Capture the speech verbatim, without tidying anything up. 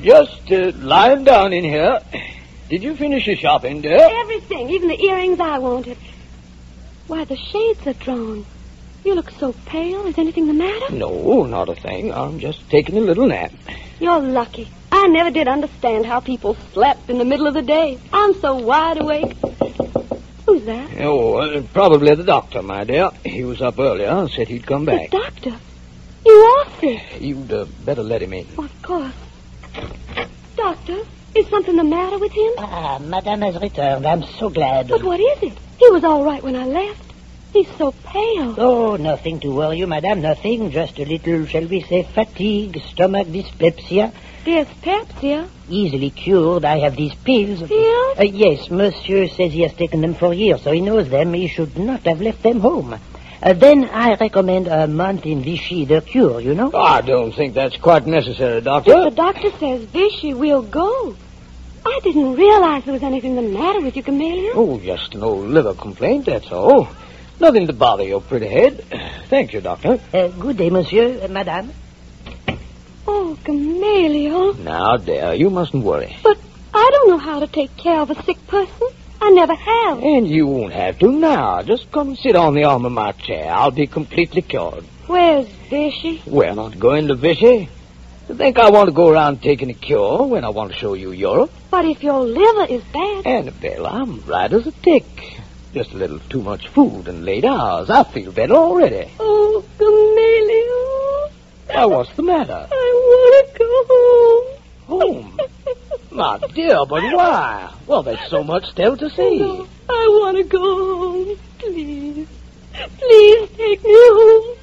just uh, lying down in here. Did you finish your shopping, dear? Everything, even the earrings I wanted. Why, the shades are drawn. You look so pale. Is anything the matter? No, not a thing. I'm just taking a little nap. You're lucky. I never did understand how people slept in the middle of the day. I'm so wide awake. Who's that? Oh, uh, probably the doctor, my dear. He was up earlier and said he'd come back. The doctor? You are sick. You'd uh, better let him in. Oh, of course. Doctor, is something the matter with him? Ah, Madame has returned. I'm so glad. But what is it? He was all right when I left. He's so pale. Oh, nothing to worry you, Madame. Nothing. Just a little, shall we say, fatigue, stomach dyspepsia. Dyspepsia? Easily cured. I have these pills. Pills? Uh, yes, Monsieur says he has taken them for years, so he knows them. He should not have left them home. Uh, then I recommend a month in Vichy, the cure, you know. I don't think that's quite necessary, Doctor. If the doctor says Vichy, we'll go. I didn't realize there was anything the matter with you, Camellia. Oh, just an old liver complaint, that's all. Nothing to bother your pretty head. Thank you, Doctor. Uh, good day, Monsieur, uh, Madame. Oh, Camellia. Now, dear, you mustn't worry. But I don't know how to take care of a sick person. I never have. And you won't have to now. Just come and sit on the arm of my chair. I'll be completely cured. Where's Vichy? We're not going to Vichy. You think I want to go around taking a cure when I want to show you Europe? But if your liver is bad... Annabelle, I'm right as a tick. Just a little too much food and late hours. I feel better already. Oh, Camellia. Why, what's the matter? I want to go home. Home? My dear, but why? Well, there's so much still to see. No, I want to go home. Please. Please take me home.